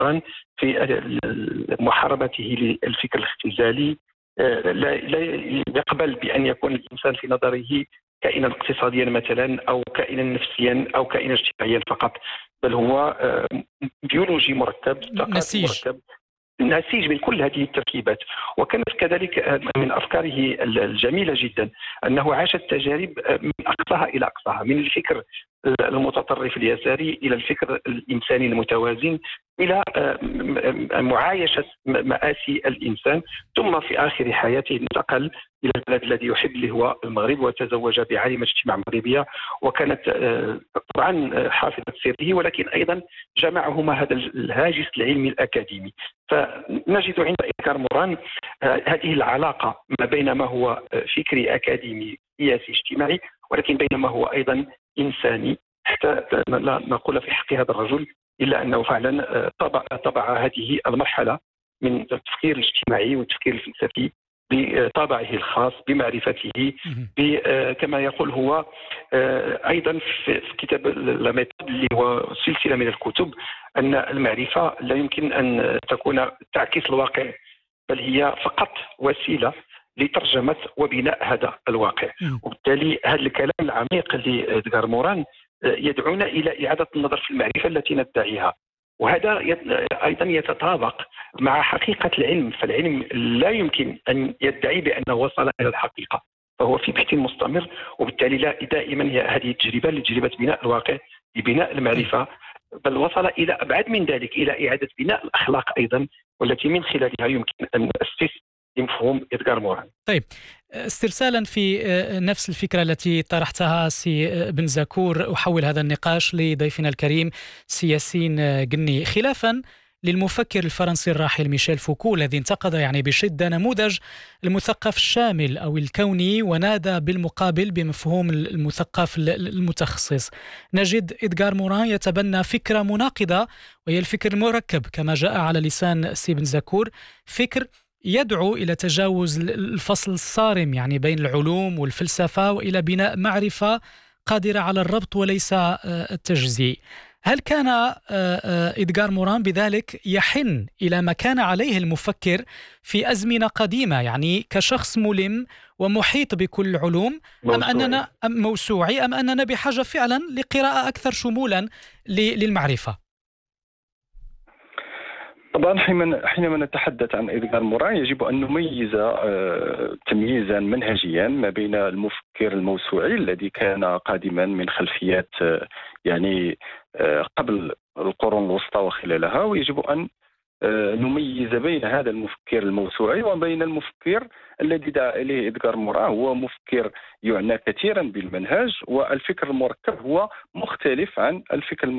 موران في محاربته للفكر الاختزالي. لا يقبل بأن يكون الإنسان في نظره كائنا اقتصاديا مثلا أو كائنا نفسيا أو كائنا اجتماعيا فقط، بل هو بيولوجي مركب، ثقافي نسيج. مركب، نسيج من كل هذه التركيبات. وكانت كذلك من أفكاره الجميلة جدا أنه عاش التجارب من أقصاها إلى أقصاها، من الفكر المتطرف اليساري إلى الفكر الإنساني المتوازن، إلى معايشة مآسي الإنسان. ثم في آخر حياته انتقل إلى البلد الذي يحب اللي هو المغرب، وتزوج بعالمة اجتماع مغربية، وكانت طبعا حافظة سره، ولكن أيضا جمعهما هذا الهاجس العلمي الأكاديمي. فنجد عند إدغار موران هذه العلاقة ما بين ما هو فكري أكاديمي سياسي اجتماعي، ولكن بين ما هو أيضا إنساني، حتى لا نقول في حق هذا الرجل إلا أنه فعلا طبع هذه المرحلة من التفكير الاجتماعي والتفكير الفلسفي بطابعه الخاص، بمعرفته، كما يقول هو أيضا في كتاب لاميثود اللي هو سلسلة من الكتب، أن المعرفة لا يمكن أن تكون تعكس الواقع، بل هي فقط وسيلة لترجمة وبناء هذا الواقع. وبالتالي هذا الكلام العميق لإدغار موران يدعونا إلى إعادة النظر في المعرفة التي ندعيها، وهذا أيضا يتطابق مع حقيقة العلم. فالعلم لا يمكن أن يدعي بأنه وصل إلى الحقيقة، فهو في بحث مستمر. وبالتالي دائما هذه التجربة لتجربة بناء الواقع، لبناء المعرفة، بل وصل إلى أبعد من ذلك، إلى إعادة بناء الأخلاق أيضا، والتي من خلالها يمكن أن نأسس لمفهوم إدغار موران. طيب، استرسالا في نفس الفكرة التي طرحتها سي بن زكور، أحول هذا النقاش لضيفنا الكريم سي ياسين قني، خلافا للمفكر الفرنسي الراحل ميشيل فوكو الذي انتقد بشدة نموذج المثقف الشامل أو الكوني، ونادى بالمقابل بمفهوم المثقف المتخصص. نجد إدغار موران يتبنى فكرة مناقضة، وهي الفكر المركب كما جاء على لسان سي بن زكور، فكر يدعو إلى تجاوز الفصل الصارم بين العلوم والفلسفة، وإلى بناء معرفة قادرة على الربط وليس التجزيء. هل كان إدغار موران بذلك يحن إلى ما كان عليه المفكر في أزمنة قديمة، كشخص ملم ومحيط بكل العلوم، أم أننا موسوعي، أم أننا بحاجة فعلا لقراءة أكثر شمولا للمعرفة؟ طبعا حينما نتحدث عن إدغار موران يجب أن نميز تمييزا منهجيا ما بين المفكر الموسوعي الذي كان قادما من خلفيات قبل القرون الوسطى وخلالها، ويجب أن نميز بين هذا المفكر الموسوعي وبين المفكر الذي دعا إليه إدغار موران. هو مفكر يعنى كثيرا بالمنهج، والفكر المركب هو مختلف عن الفكر